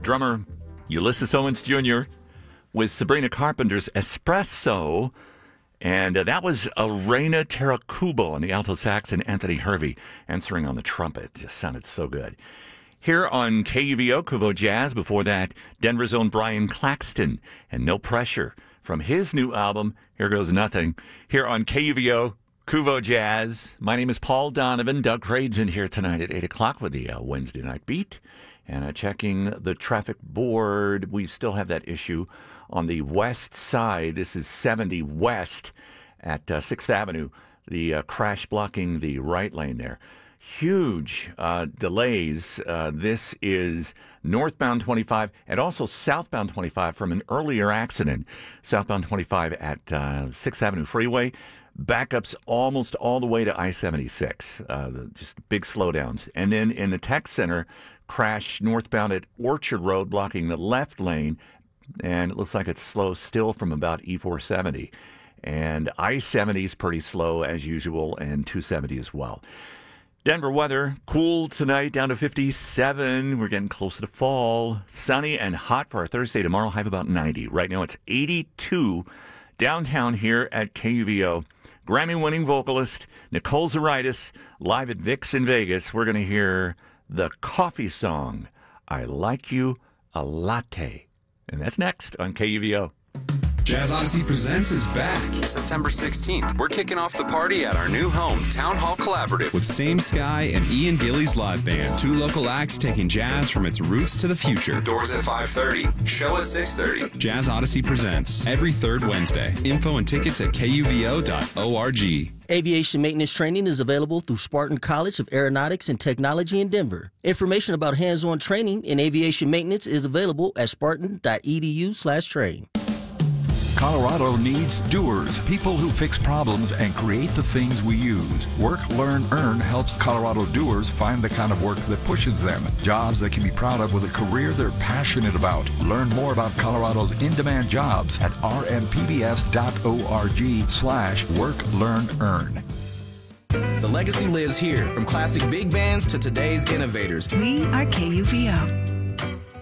drummer Ulysses Owens Jr. with Sabrina Carpenter's Espresso. And that was Elena Tarakubo on the alto sax and Anthony Hervey answering on the trumpet. Just sounded so good. Here on KUVO, Kuvo Jazz. Before that, Denver's own Brian Claxton and No Pressure from his new album, Here Goes Nothing. Here on KUVO, Kuvo Jazz. My name is Paul Donovan. Doug Crade's in here tonight at 8 o'clock with the Wednesday Night Beat. And checking the traffic board, we still have that issue on the west side. This is 70 West at 6th Avenue. The crash blocking the right lane there. Huge delays. This is northbound 25 and also southbound 25 from an earlier accident. Southbound 25 at 6th Avenue Freeway. Backups almost all the way to I-76. Just big slowdowns. And then in the tech center, crash northbound at Orchard Road blocking the left lane. And it looks like it's slow still from about E470. And I-70 is pretty slow as usual, and 270 as well. Denver weather, cool tonight, down to 57. We're getting closer to fall. Sunny and hot for our Thursday. Tomorrow, high of about 90. Right now, it's 82 downtown here at KUVO. Grammy-winning vocalist Nicole Zaritis, live at Vic's in Vegas. We're going to hear the coffee song, I Like You a Latte. And that's next on KUVO. Jazz Odyssey Presents is back. September 16th, we're kicking off the party at our new home, Town Hall Collaborative. With Same Sky and Ian Gillies Live Band. 2 local acts taking jazz from its roots to the future. Doors at 5:30, show at 6:30. Jazz Odyssey Presents every third Wednesday. Info and tickets at kuvo.org. Aviation maintenance training is available through Spartan College of Aeronautics and Technology in Denver. Information about hands-on training in aviation maintenance is available at spartan.edu/train. Colorado needs doers, people who fix problems and create the things we use. Work, Learn, Earn helps Colorado doers find the kind of work that pushes them. Jobs they can be proud of with a career they're passionate about. Learn more about Colorado's in-demand jobs at rmpbs.org/Work, Learn, Earn. The legacy lives here, from classic big bands to today's innovators. We are KUVO.